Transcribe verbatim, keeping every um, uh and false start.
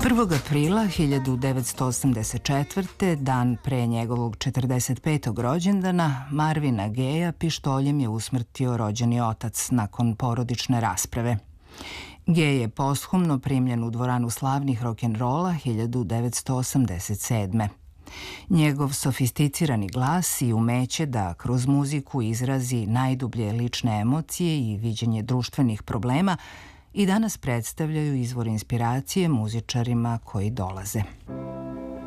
prvog aprila hiljadu devetsto osamdeset četvrte. dan pre njegovog četrdeset petog rođendana, Marvina Gayeja pištoljem je usmrtio rođeni otac nakon porodične rasprave. Gaye je posthumno primljen u dvoranu slavnih rock'n'rolla hiljadu devetsto osamdeset sedme. Njegov sofisticirani glas i umeće da kroz muziku izrazi najdublje lične emocije i viđenje društvenih problema i danas predstavljaju izvor inspiracije muzičarima koji dolaze.